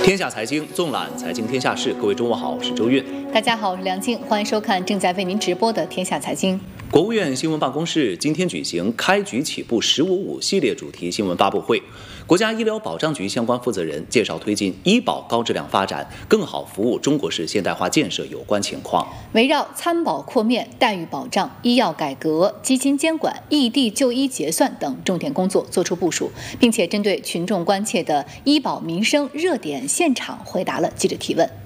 天下财经纵览财经天下事，各位中午好，我是周韵。 大家好，我是梁静，欢迎收看正在为您直播的天下财经。 国务院新闻办公室今天举行开局起步“15+5”系列主题新闻发布会，国家医疗保障局相关负责人介绍推进医保高质量发展、更好服务中国式现代化建设有关情况。 围绕参保扩面、待遇保障、医药改革、基金监管、异地就医结算等重点工作作出部署，并且针对群众关切的医保民生热点现场回答了记者提问。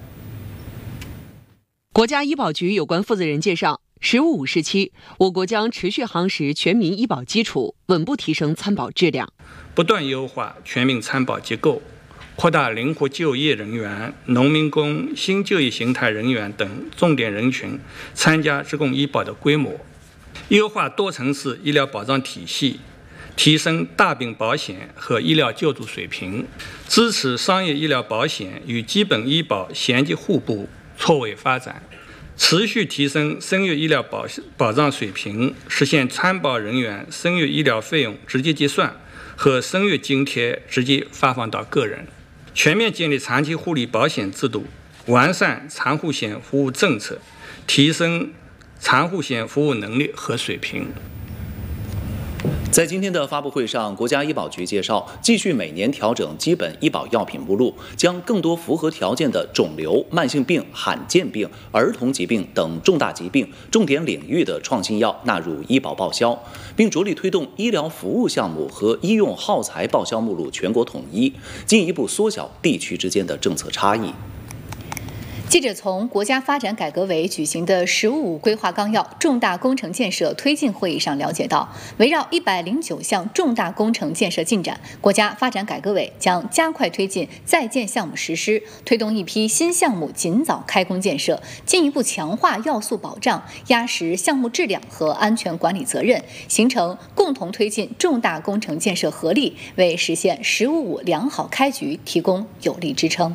国家医保局有关负责人介绍，“15+5”时期，我国将持续夯实全民医保基础，稳步提升参保质量， 不断优化全民参保结构，扩大灵活就业人员、农民工、新就业形态人员等重点人群参加职工医保的规模，优化多层次医疗保障体系，提升大病保险和医疗救助水平，支持商业医疗保险与基本医保衔接互补、错位发展，持续提升生育医疗保障水平，实现参保人员生育医疗费用直接结算和生育津贴直接发放到个人，全面建立长期护理保险制度，完善产护险服务政策，提升产护险服务能力和水平。 在今天的发布会上，国家医保局介绍，继续每年调整基本医保药品目录，将更多符合条件的肿瘤、慢性病、罕见病、儿童疾病等重大疾病重点领域的创新药纳入医保报销，并着力推动医疗服务项目和医用耗材报销目录全国统一，进一步缩小地区之间的政策差异。 记者从国家发展改革委举行的“15+5”规划纲要重大工程建设推进会议上了解到，围绕109项重大工程建设进展，国家发展改革委将加快推进在建项目实施，推动一批新项目尽早开工建设，进一步强化要素保障，压实项目质量和安全管理责任，形成共同推进重大工程建设合力，为实现“15+5”良好开局提供有力支撑。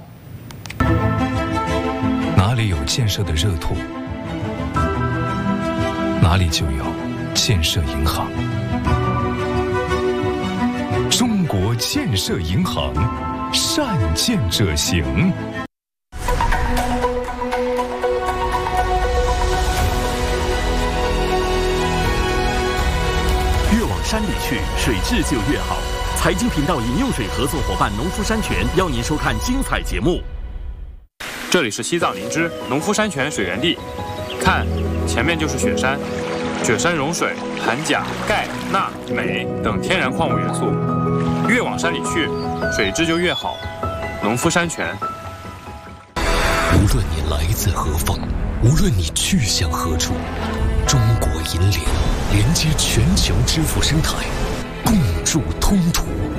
哪里有建设的热土，哪里就有建设银行。中国建设银行，善建者行。 越往山里去，水质就越好。财经频道饮用水合作伙伴农夫山泉邀您收看精彩节目。 这里是西藏林芝农夫山泉水源地，看，前面就是雪山，雪山融水含钾、钙、钠、镁等天然矿物元素，越往山里去，水质就越好。农夫山泉。 无论你来自何方，无论你去向何处，中国银联连接全球支付生态，共筑通途。